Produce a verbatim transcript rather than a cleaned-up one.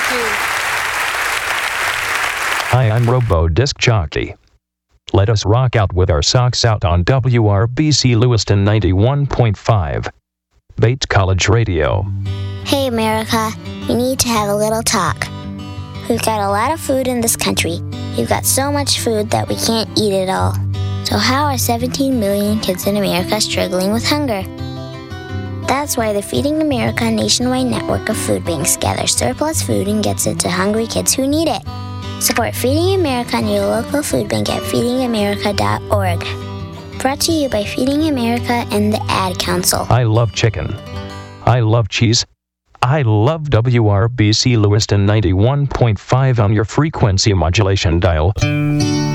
you. Hi, I'm Robo Disc Jockey. Let us rock out with our socks out on W R B C Lewiston ninety-one point five. Bates College Radio. Hey, America, we need to have a little talk. We've got a lot of food in this country. We've got so much food that we can't eat it all. So how are seventeen million kids in America struggling with hunger? That's why the Feeding America nationwide network of food banks gathers surplus food and gets it to hungry kids who need it. Support Feeding America and your local food bank at feeding america dot org. Brought to you by Feeding America and the Ad Council. I love chicken. I love cheese. I love W R B C Lewiston ninety-one point five on your frequency modulation dial.